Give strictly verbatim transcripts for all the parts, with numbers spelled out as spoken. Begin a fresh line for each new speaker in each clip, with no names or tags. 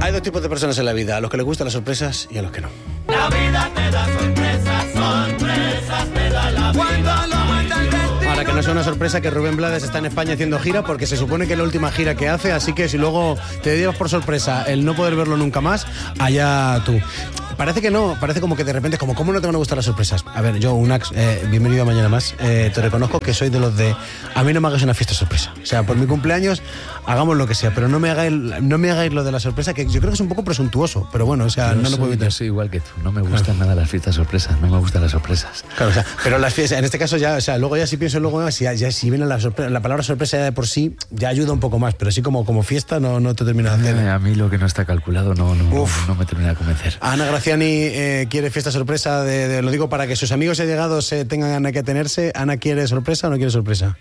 Hay dos tipos de personas en la vida, a los que les gustan las sorpresas y a los que no.
La vida te da sorpresas, sorpresas te da la vida.
Ahora, que no sea una sorpresa que Rubén Blades está en España haciendo gira, porque se supone que es la última gira que hace, así que si luego te llevas por sorpresa el no poder verlo nunca más, allá tú. Parece que no, parece como que de repente, como ¿cómo no te van a gustar las sorpresas? A ver, yo, Unax, eh, bienvenido a Mañana Más, eh, te reconozco que soy de los de, a mí no me hagas una fiesta sorpresa. O sea, por mi cumpleaños, hagamos lo que sea, pero no me hagáis, no me hagáis lo de la sorpresa, que yo creo que es un poco presuntuoso, pero bueno, o sea,
yo
no
soy,
lo puedo evitar.
Yo soy igual que tú, no me gustan nada las fiestas sorpresas, no me gustan las sorpresas.
Claro, o sea, pero las fiestas, en este caso ya, o sea, luego ya si pienso luego, si, ya, ya, si viene la, sorpresa, la palabra sorpresa ya de por sí, ya ayuda un poco más, pero sí como, como fiesta no, no te termina de hacer.
Eh, a mí lo que no está calculado no, no, no, no me termina de convencer.
Ana Graciani eh, quiere fiesta sorpresa, de, de, lo digo para que sus amigos allegados eh, tengan que tenerse. ¿Ana quiere sorpresa o no quiere sorpresa?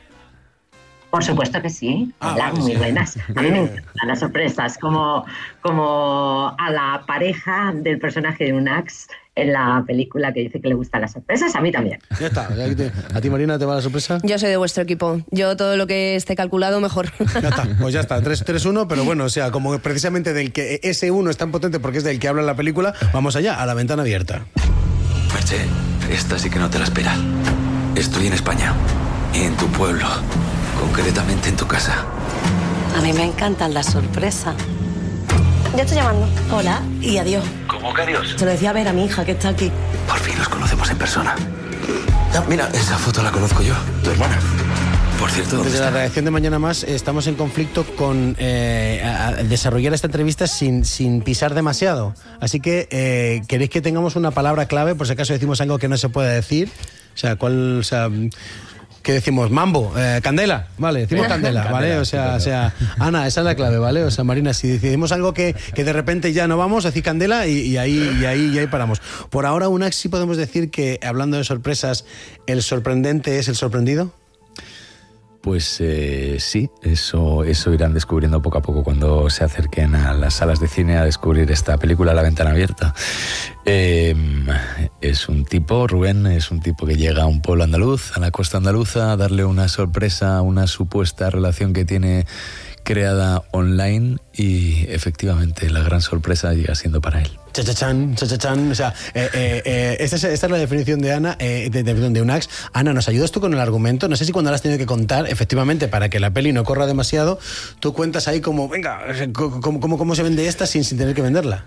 Por supuesto que sí.
Ah,
Hola,
vale,
muy
sí.
buenas. A mí me encantan las sorpresas, como, como a la pareja del personaje de Unax en la película que dice que le gustan las sorpresas, a mí también.
Ya está. Ya te, ¿a ti, Marina, te va la sorpresa?
Yo soy de vuestro equipo. Yo todo lo que esté calculado, mejor.
Ya está, pues ya está. tres tres uno, pero bueno, o sea, como precisamente del que ese uno es tan potente porque es del que habla en la película, vamos allá, a la ventana abierta.
Merche, esta sí que no te la esperas. Estoy en España, en tu pueblo, concretamente en tu casa.
A mí me encantan las sorpresas.
Ya estoy llamando.
Hola y adiós.
¿Cómo que adiós?
Se lo decía a ver a mi hija que está aquí.
Por fin nos conocemos en persona. Ah, mira, esa foto la conozco yo, tu hermana. Por cierto, ¿dónde
Desde
está?
la redacción de Mañana Más estamos en conflicto con eh, a- a desarrollar esta entrevista sin, sin pisar demasiado. Así que, eh, ¿queréis que tengamos una palabra clave por si acaso decimos algo que no se puede decir? O sea, ¿cuál, o sea, ¿qué decimos? Mambo, eh, candela, vale, decimos candela, ¿vale?
Candela,
O sea,
sí,
o sea, Ana, esa es la clave, ¿vale? O sea, Marina, si decidimos algo que, que de repente ya no vamos, decir candela y, y ahí y ahí y ahí paramos. Por ahora, Unax, sí podemos decir que, hablando de sorpresas, el sorprendente es el sorprendido.
Pues eh, sí, eso, eso irán descubriendo poco a poco cuando se acerquen a las salas de cine a descubrir esta película, La Ventana Abierta. Eh, es un tipo, Rubén, es un tipo que llega a un pueblo andaluz, a la costa andaluza, a darle una sorpresa a una supuesta relación que tiene creada online y efectivamente la gran sorpresa llega siendo para él.
Chachachán, chachachán, o sea, eh, eh, eh, esta, es, esta es la definición de Ana, eh, de, de, de Unax. Ana, ¿nos ayudas tú con el argumento? No sé si cuando la has tenido que contar, efectivamente, para que la peli no corra demasiado, tú cuentas ahí como, venga, cómo, cómo, cómo se vende esta sin, sin tener que venderla.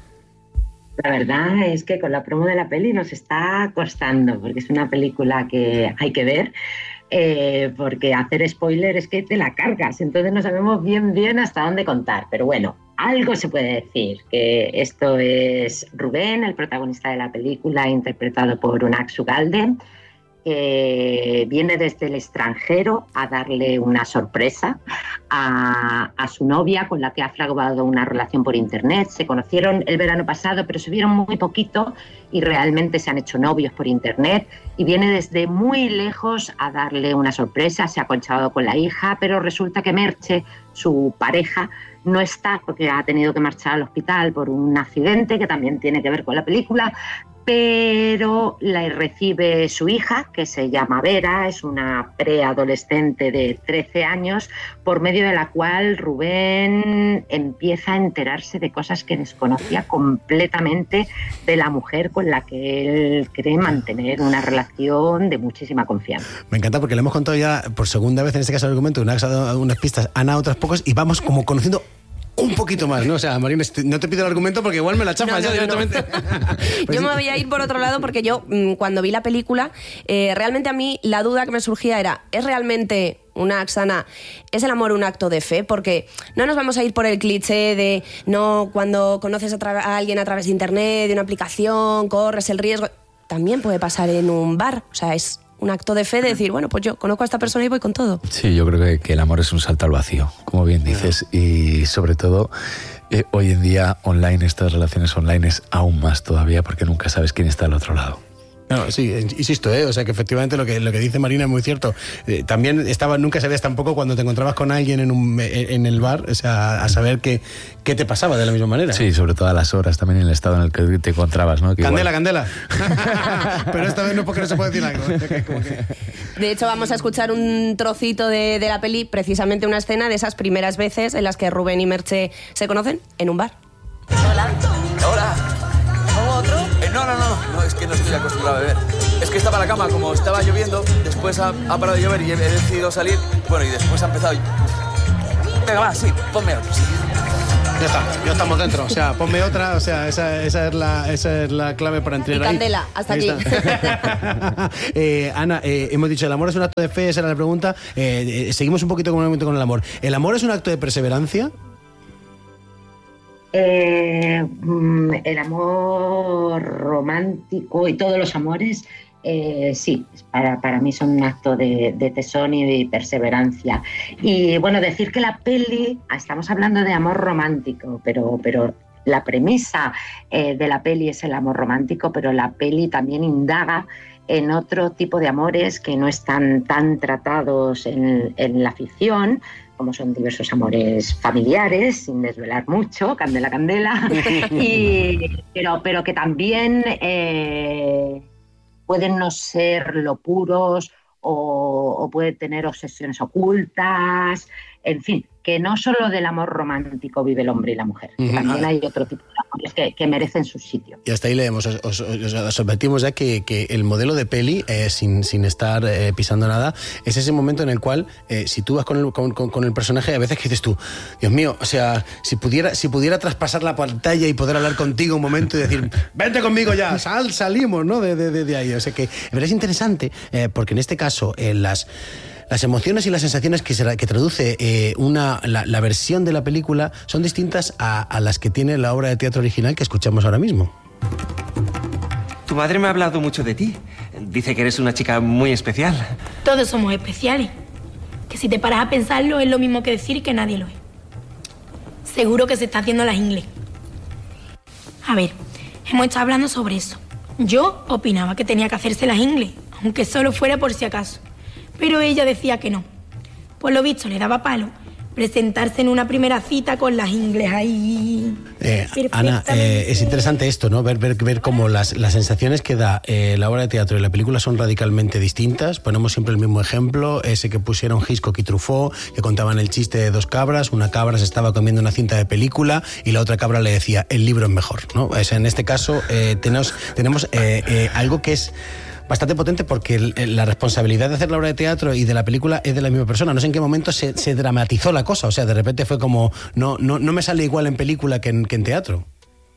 La verdad es que con la promo de la peli nos está costando, porque es una película que hay que ver, eh, porque hacer spoiler es que te la cargas, entonces no sabemos bien bien hasta dónde contar, pero bueno, algo se puede decir, que esto es Rubén, el protagonista de la película, interpretado por Unax Ugalde, que viene desde el extranjero a darle una sorpresa a, a su novia con la que ha fraguado una relación por internet. Se conocieron el verano pasado, pero se vieron muy poquito y realmente se han hecho novios por internet, y viene desde muy lejos a darle una sorpresa. Se ha conchado con la hija, pero resulta que Merche, su pareja, no está porque ha tenido que marchar al hospital por un accidente que también tiene que ver con la película, pero la recibe su hija, que se llama Vera, es una preadolescente de trece años, por medio de la cual Rubén empieza a enterarse de cosas que desconocía completamente de la mujer con la que él cree mantener una relación de muchísima confianza.
Me encanta porque le hemos contado ya por segunda vez en este caso el argumento, Unax ha dado unas pistas, Ana otras pocas, y vamos como conociendo un poquito más, ¿no? O sea, Marina, no te pido el argumento porque igual me la chafas
No, no,
ya
no,
directamente.
no.
Pues
Yo
sí.
me voy a ir por otro lado porque yo, cuando vi la película, eh, realmente a mí la duda que me surgía era, ¿es realmente una Axana, es el amor un acto de fe? Porque no nos vamos a ir por el cliché de, no, cuando conoces a, tra- a alguien a través de internet, de una aplicación, corres el riesgo. También puede pasar en un bar, o sea, es un acto de fe de decir, bueno, pues yo conozco a esta persona y voy con todo.
Sí, yo creo que, que el amor es un salto al vacío, como bien dices, y sobre todo eh, hoy en día online, estas relaciones online es aún más todavía porque nunca sabes quién está al otro lado.
No, sí, insisto, ¿eh? O sea que efectivamente lo que, lo que dice Marina es muy cierto. Eh, también estaba, nunca sabías tampoco cuando te encontrabas con alguien en, un, en el bar, o sea, a saber qué, qué te pasaba de la misma manera.
Sí, sobre todo a las horas, también en el estado en el que te encontrabas, ¿no? Que
candela,
igual...
candela. Pero esta vez no, porque no se puede decir algo. ¿eh? Como que...
De hecho, vamos a escuchar un trocito de, de la peli, precisamente una escena de esas primeras veces en las que Rubén y Merche se conocen en un bar.
Hola. Hola. ¿Pongo otro? Eh, no, no, no, no, es que no estoy acostumbrado a beber. Es que estaba en la cama, como estaba lloviendo, después ha, ha parado de llover y he, he decidido salir. Bueno, y después ha empezado... Venga, va, sí, ponme otro, sí.
Ya está, ya estamos dentro. O sea, ponme otra, o sea, esa, esa, es, la, esa es la clave para entrar
y
ahí.
candela, hasta
ahí
aquí.
eh, Ana, eh, hemos dicho, el amor es un acto de fe, esa era la pregunta. Eh, eh, seguimos un poquito con, un momento con el amor. ¿El amor es un acto de perseverancia?
Eh, el amor romántico y todos los amores, eh, sí, para, para mí son un acto de, de tesón y de perseverancia. Y bueno, decir que la peli, estamos hablando de amor romántico, pero, pero la premisa eh, de la peli es el amor romántico, pero la peli también indaga en otro tipo de amores que no están tan tratados en, en la ficción, como son diversos amores familiares, sin desvelar mucho, candela, candela, y, pero, pero que también eh, pueden no ser lo puros o, o pueden tener obsesiones ocultas, en fin, que no solo del amor romántico vive el hombre y la mujer, que también hay otro tipo de amores que, que merecen su sitio.
Y hasta ahí leemos, os, os, os, os advertimos ya que, que el modelo de peli, eh, sin, sin estar eh, pisando nada, es ese momento en el cual, eh, si tú vas con el, con, con, con el personaje, a veces que dices tú, Dios mío, o sea, si pudiera, si pudiera traspasar la pantalla y poder hablar contigo un momento y decir, vente conmigo ya, sal, salimos, ¿no? De, de, de ahí. O sea que, pero es interesante, eh, porque en este caso, eh, las... Las emociones y las sensaciones que, se, que traduce eh, una, la, la versión de la película son distintas a, a las que tiene la obra de teatro original que escuchamos ahora mismo.
Tu madre me ha hablado mucho de ti. Dice que eres una chica muy especial.
Todos somos especiales. Que si te paras a pensarlo es lo mismo que decir que nadie lo es. Seguro que se está haciendo las ingles. A ver, hemos estado hablando sobre eso. Yo opinaba que tenía que hacerse las ingles, aunque solo fuera por si acaso. Pero ella decía que no. Por lo visto le daba palo presentarse en una primera cita con las ingles ahí.
Eh, Ana, eh, es interesante esto, ¿no? Ver, ver, ver cómo las, las sensaciones que da eh, la obra de teatro y la película son radicalmente distintas. Ponemos siempre el mismo ejemplo, ese que pusieron Hitchcock y Truffaut, que contaban el chiste de dos cabras. Una cabra se estaba comiendo una cinta de película y la otra cabra le decía, el libro es mejor, ¿no? Es, en este caso eh, tenemos, tenemos eh, eh, algo que es bastante potente porque el, la responsabilidad de hacer la obra de teatro y de la película es de la misma persona. No sé en qué momento se, se dramatizó la cosa, o sea, de repente fue como, no, no, no me sale igual en película que en, que en teatro.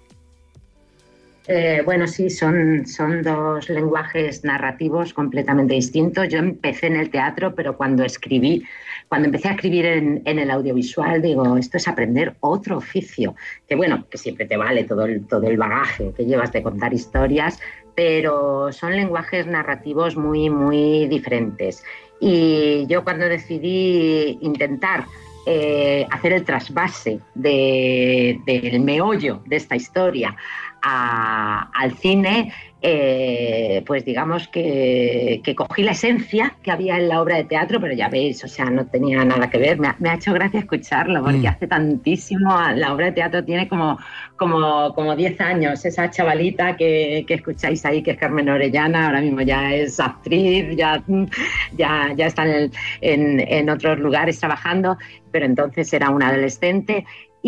Eh, bueno, sí, son, son dos lenguajes narrativos completamente distintos. Yo empecé en el teatro, pero cuando escribí, cuando empecé a escribir en, en el audiovisual, digo, esto es aprender otro oficio, que bueno, que siempre te vale todo el, todo el bagaje que llevas de contar historias, pero son lenguajes narrativos muy, muy diferentes. Y yo cuando decidí intentar eh, hacer el trasvase de, del meollo de esta historia a, al cine, eh, pues digamos que, que cogí la esencia que había en la obra de teatro, pero ya veis, o sea, no tenía nada que ver. Me ha, me ha hecho gracia escucharlo, porque mm. hace tantísimo, la obra de teatro tiene como, como, como diez años. Esa chavalita que, que escucháis ahí, que es Carmen Orellana, ahora mismo ya es actriz, ya, ya, ya está en, en, en otros lugares trabajando, pero entonces era una adolescente.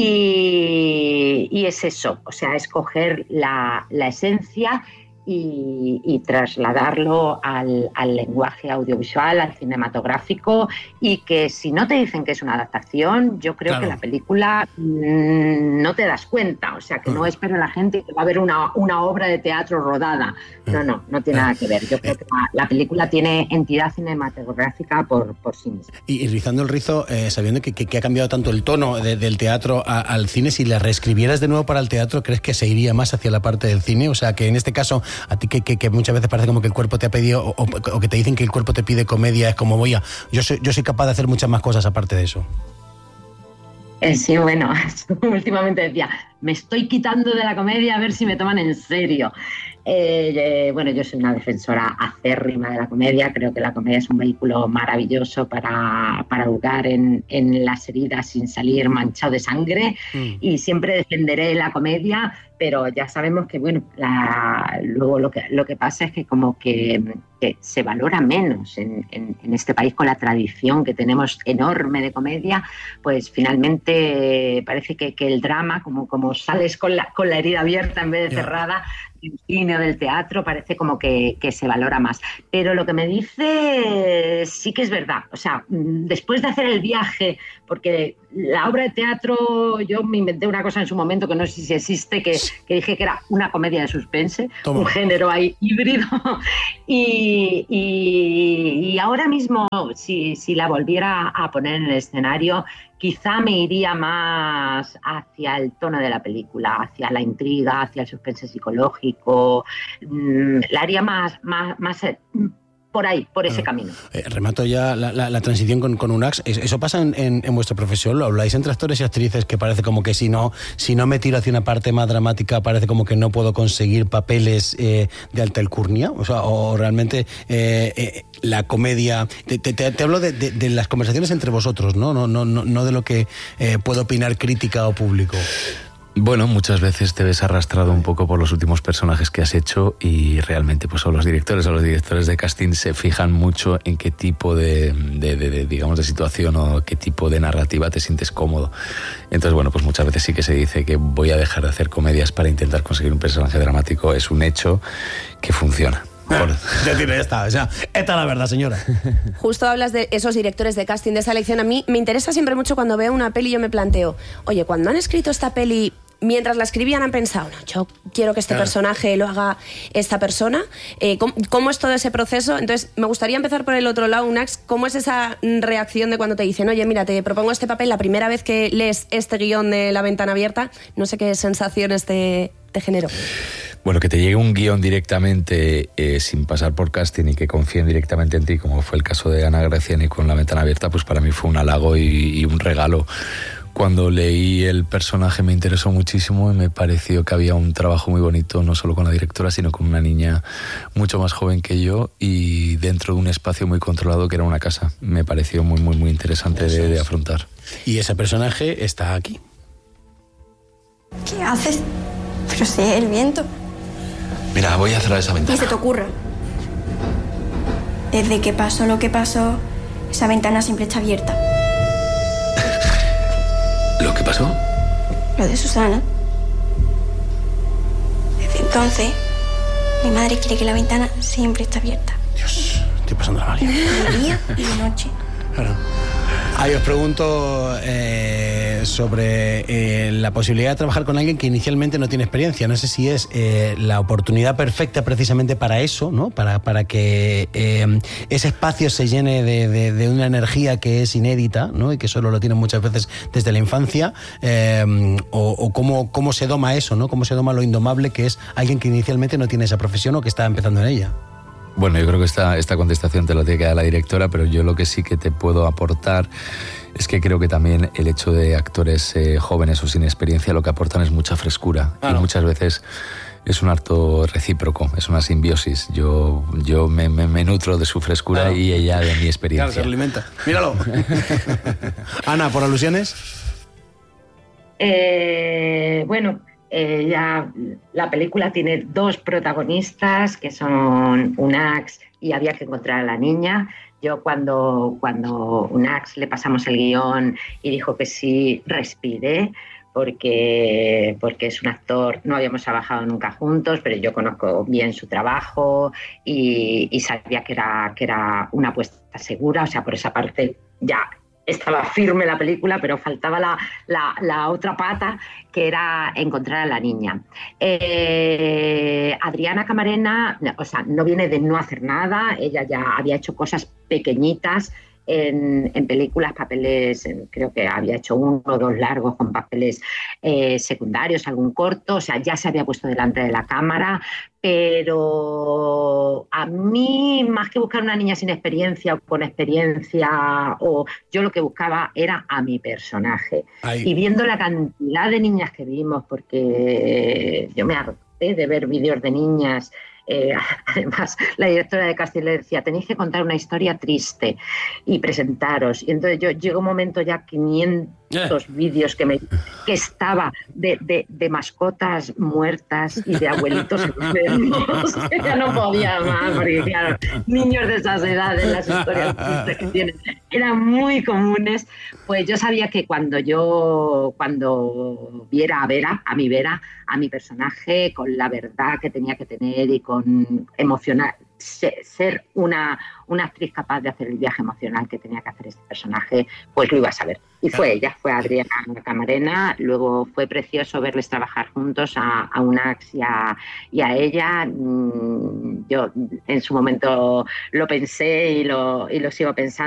Y, y es eso, o sea, escoger la, la esencia y, y trasladarlo al, al lenguaje audiovisual, al cinematográfico, y que si no te dicen que es una adaptación, yo creo claro. que la película mmm, no te das cuenta, o sea, que no espera la gente que va a haber una, una obra de teatro rodada. No, no, no tiene nada que ver. Yo creo que la, la película tiene entidad cinematográfica por, por sí misma.
Y, y rizando el rizo, eh, sabiendo que, que, que ha cambiado tanto el tono de, del teatro a, al cine, si la reescribieras de nuevo para el teatro, ¿crees que se iría más hacia la parte del cine? O sea, que en este caso, a ti que, que, que muchas veces parece como que el cuerpo te ha pedido, o, o que te dicen que el cuerpo te pide comedia, es como, voy a, yo soy, yo soy capaz de hacer muchas más cosas aparte de eso.
Eh, sí, bueno, últimamente decía, me estoy quitando de la comedia a ver si me toman en serio. Eh, eh, bueno, yo soy una defensora acérrima de la comedia. Creo que la comedia es un vehículo maravilloso para, para hurgar en, en las heridas sin salir manchado de sangre. Mm. Y siempre defenderé la comedia, pero ya sabemos que, bueno, la, luego lo que, lo que pasa es que como que, que se valora menos en, en, en este país, con la tradición que tenemos enorme de comedia, pues finalmente parece que, que el drama, como, como sales con la, con la herida abierta en vez de cerrada, del cine o del teatro, parece como que, que se valora más. Pero lo que me dice sí que es verdad. O sea, después de hacer el viaje, porque la obra de teatro, yo me inventé una cosa en su momento que no sé si existe, que, que dije que era una comedia de suspense, Toma. un género ahí híbrido. Y, y, y ahora mismo, si, si la volviera a poner en el escenario, quizá me iría más hacia el tono de la película, hacia la intriga, hacia el suspense psicológico. La haría más, más, más por ahí, por ese camino.
Eh, remato ya la, la, la transición con, con UNACS. ¿Eso pasa en, en, en vuestra profesión? ¿Lo habláis entre actores y actrices, que parece como que si no, si no me tiro hacia una parte más dramática, parece como que no puedo conseguir papeles eh, de alta alcurnia? O sea, o realmente eh, eh, la comedia... Te, te, te hablo de, de, de las conversaciones entre vosotros, ¿no? No, no, no, no de lo que eh, puede opinar crítica o público.
Bueno, muchas veces te ves arrastrado un poco por los últimos personajes que has hecho y realmente pues o los directores o los directores de casting se fijan mucho en qué tipo de, de, de, de digamos de situación o qué tipo de narrativa te sientes cómodo. Entonces, bueno, pues muchas veces sí que se dice que voy a dejar de hacer comedias para intentar conseguir un personaje dramático. Es un hecho que funciona.
Por... Ya tiene, ya está. O sea, esta es la verdad, señora.
Justo hablas de esos directores de casting, de esa elección. A mí me interesa siempre mucho cuando veo una peli y yo me planteo, oye, cuando han escrito esta peli, mientras la escribían han pensado, no, yo quiero que este claro. personaje lo haga esta persona. Eh, ¿cómo, ¿Cómo es todo ese proceso? Entonces, me gustaría empezar por el otro lado, Unax. ¿Cómo es esa reacción de cuando te dicen, oye, mira, te propongo este papel la primera vez que lees este guión de La Ventana Abierta? No sé qué sensaciones te, te generó.
Bueno, que te llegue un guión directamente eh, sin pasar por casting y que confíen directamente en ti, como fue el caso de Ana Graciani con La Ventana Abierta, pues para mí fue un halago y, y un regalo. Cuando leí el personaje me interesó muchísimo y me pareció que había un trabajo muy bonito, no solo con la directora, sino con una niña mucho más joven que yo y dentro de un espacio muy controlado que era una casa. Me pareció muy, muy, muy interesante de, de afrontar.
Y ese personaje está aquí.
¿Qué haces? Pero si es el viento.
Mira, voy a cerrar esa ventana.
Ni se te ocurra. Desde que pasó lo que pasó, esa ventana siempre está abierta.
¿Lo que pasó?
Lo de Susana. Desde entonces, mi madre quiere que la ventana siempre esté abierta.
Dios, estoy pasando la mal.
De día y de noche.
Claro. Ahí os pregunto eh, sobre eh, la posibilidad de trabajar con alguien que inicialmente no tiene experiencia. No sé si es eh, la oportunidad perfecta precisamente para eso, ¿no? Para, para que eh, ese espacio se llene de, de, de una energía que es inédita, ¿no? Y que solo lo tienen muchas veces desde la infancia. Eh, o o cómo, cómo se doma eso, ¿no? Cómo se doma lo indomable que es alguien que inicialmente no tiene esa profesión o que está empezando en ella.
Bueno, yo creo que esta, esta contestación te la tiene que dar la directora, pero yo lo que sí que te puedo aportar es que creo que también el hecho de actores eh, jóvenes o sin experiencia lo que aportan es mucha frescura. Ah, no. Y muchas veces es un acto recíproco, es una simbiosis. Yo, yo me, me, me nutro de su frescura claro. y ella de mi experiencia.
Claro, se alimenta. Míralo. Ana, ¿por alusiones?
Eh, bueno... Eh, ya la película tiene dos protagonistas que son Unax y había que encontrar a la niña. Yo cuando, cuando Unax le pasamos el guión y dijo que sí, respiré porque, porque es un actor, no habíamos trabajado nunca juntos, pero yo conozco bien su trabajo y, y sabía que era, que era una apuesta segura, o sea, por esa parte ya estaba firme la película, pero faltaba la, la, la otra pata, que era encontrar a la niña. Eh, Adriana Camarena, o sea, no viene de no hacer nada, ella ya había hecho cosas pequeñitas en, en películas, papeles, en, creo que había hecho uno o dos largos con papeles eh, secundarios, algún corto, o sea, ya se había puesto delante de la cámara, pero a mí, más que buscar una niña sin experiencia o con experiencia, o yo lo que buscaba era a mi personaje. Ay. Y viendo la cantidad de niñas que vimos, porque yo me, harté de ver vídeos de niñas. Eh, además, la directora de casting le decía, tenéis que contar una historia triste y presentaros. Y entonces yo llegó un momento ya quinientos vídeos que, me, que estaba de, de, de mascotas muertas y de abuelitos enfermos. Ya no podía más, porque claro, niños de esas edades, las historias tristes que tienen, eran muy comunes. Pues yo sabía que cuando yo, cuando viera a Vera, a mi Vera, a mi personaje, con la verdad que tenía que tener y con emocionar, ser una, una actriz capaz de hacer el viaje emocional que tenía que hacer este personaje, pues lo iba a saber. Y fue ella, fue Adriana Camarena. Luego fue precioso verles trabajar juntos a, a Unax y a, y a ella. Yo en su momento lo pensé y lo, y lo sigo pensando.